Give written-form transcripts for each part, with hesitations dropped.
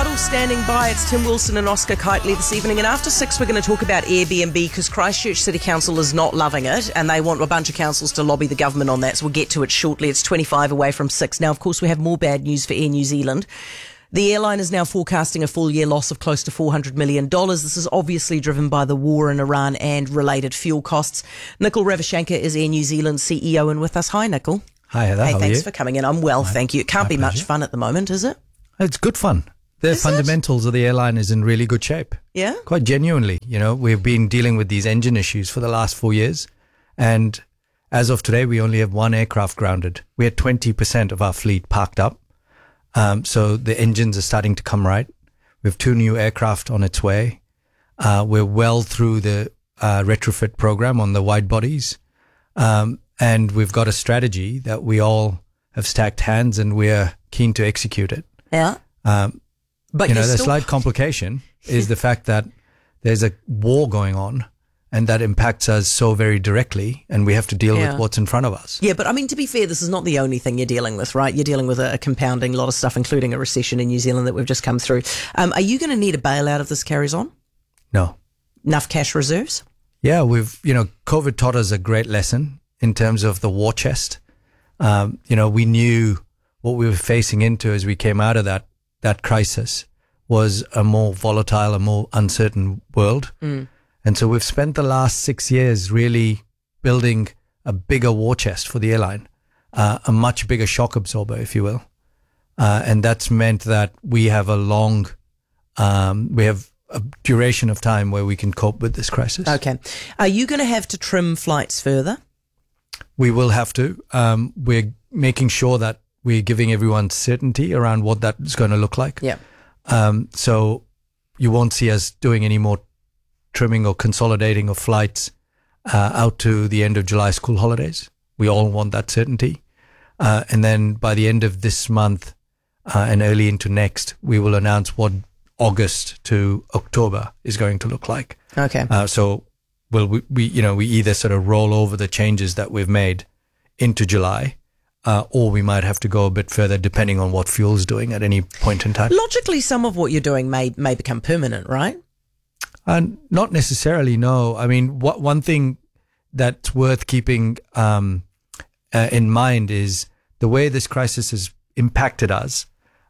Huddle standing by. It's Tim Wilson and Oscar Kitely this evening. And after 6, we're going to talk about Airbnb because Christchurch City Council is not loving it and they want a bunch of councils to lobby the government on that. So we'll get to it shortly. It's 25 away from 6. Now, of course, we have more bad news for Air New Zealand. The airline is now forecasting a full year loss of close to $400 million. This is obviously driven by the war in Iran and related fuel costs. Nicol Ravichanka is Air New Zealand's CEO and with us. Hi, Nicol. Hi, Heather. Hey, how thanks are you? for coming in. I'm well, thank you. It can't be much fun at the moment, is it? It's good fun. The fundamentals of the airline is in really good shape. Yeah? Quite genuinely. You know, we've been dealing with these engine issues for the last 4 years. And as of today, we only have one aircraft grounded. We had 20% of our fleet parked up. So the engines are starting to come right. We have 2 new aircraft on its way. We're well through the retrofit program on the wide bodies. And we've got a strategy that we all have stacked hands and we're keen to execute it. Yeah. But the slight complication is the fact that there's a war going on and that impacts us so very directly and we have to deal with what's in front of us. Yeah, but I mean, to be fair, this is not the only thing you're dealing with, right? You're dealing with a compounding lot of stuff, including a recession in New Zealand that we've just come through. Are you going to need a bailout if this carries on? No. Enough cash reserves? Yeah, COVID taught us a great lesson in terms of the war chest. We knew what we were facing into as we came out of that crisis was a more volatile, a more uncertain world. Mm. And so we've spent the last 6 years really building a bigger war chest for the airline, a much bigger shock absorber, if you will. And that's meant that we have we have a duration of time where we can cope with this crisis. Okay. Are you going to have to trim flights further? We will have to. We're making sure that we're giving everyone certainty around what that's going to look like. Yeah. So you won't see us doing any more trimming or consolidating of flights out to the end of July school holidays. We all want that certainty. And then by the end of this month and early into next, we will announce what August to October is going to look like. Okay. We either sort of roll over the changes that we've made into July, or we might have to go a bit further depending on what fuel's doing at any point in time. Logically, some of what you're doing may become permanent, right? Not necessarily, no. I mean, one thing that's worth keeping in mind is the way this crisis has impacted us.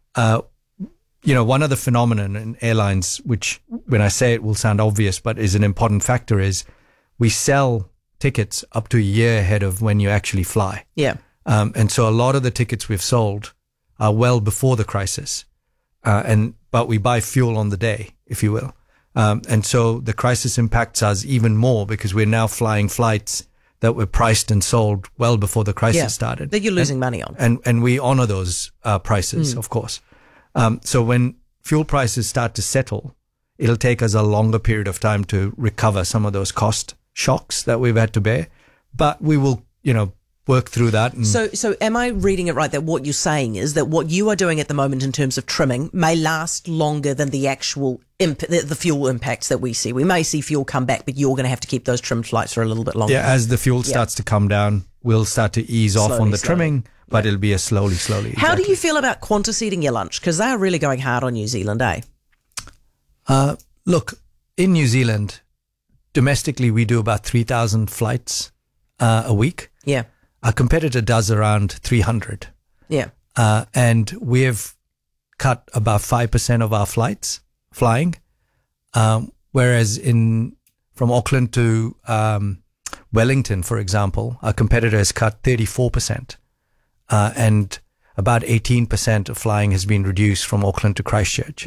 One of the phenomenon in airlines, which when I say it will sound obvious, but is an important factor, is we sell tickets up to a year ahead of when you actually fly. Yeah. And so a lot of the tickets we've sold are well before the crisis. But we buy fuel on the day, if you will. And so the crisis impacts us even more because we're now flying flights that were priced and sold well before the crisis started. That you're losing money on. And we honor those prices, of course. So when fuel prices start to settle, it'll take us a longer period of time to recover some of those cost shocks that we've had to bear. But we will, work through that. And so am I reading it right that what you're saying is that what you are doing at the moment in terms of trimming may last longer than the actual the fuel impacts that we see? We may see fuel come back, but you're going to have to keep those trimmed flights for a little bit longer. Yeah, as the fuel starts to come down, we'll start to ease off on the trimming, but it'll be a slowly. How do you feel about Qantas eating your lunch? Because they're really going hard on New Zealand, eh? Look, in New Zealand, domestically, we do about 3,000 flights a week. Yeah. Our competitor does around 300. Yeah. And we have cut about 5% of our flights flying. Whereas from Auckland to Wellington, for example, our competitor has cut 34%. And about 18% of flying has been reduced from Auckland to Christchurch.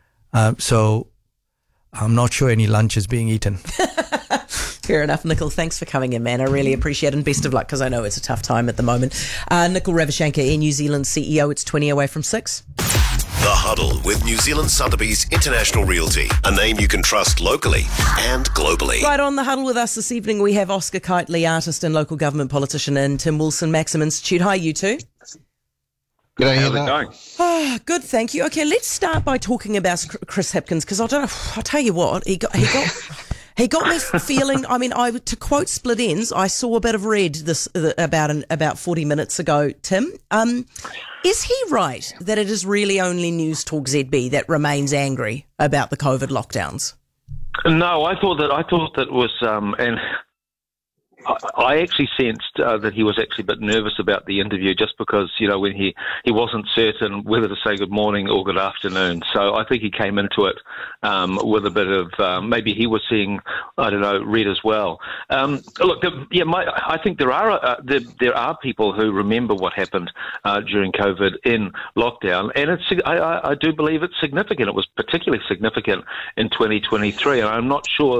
So I'm not sure any lunch is being eaten. Fair enough, Nicol. Thanks for coming in, man. I really appreciate it, and best of luck because I know it's a tough time at the moment. Nicol Ravichanka, Air New Zealand CEO. It's 20 away from 6. The Huddle with New Zealand Sotheby's International Realty, a name you can trust locally and globally. Right on The Huddle with us this evening, we have Oscar Kitely, artist and local government politician, and Tim Wilson, Maxim Institute. Hi, you two. G'day, how's it going? Oh, good, thank you. Okay, let's start by talking about Chris Hipkins because I'll tell you what, he got He got me feeling. I mean, to quote Split Ends, I saw a bit of red about 40 minutes ago. Tim, is he right that it is really only News Talk ZB that remains angry about the COVID lockdowns? No, I thought that was, and I actually sensed that he was actually a bit nervous about the interview, just because, when he wasn't certain whether to say good morning or good afternoon. So I think he came into it with a bit of, maybe he was seeing, I don't know, red as well. Look, I think there are people who remember what happened during COVID in lockdown, and I do believe it's significant. It was particularly significant in 2023, and I'm not sure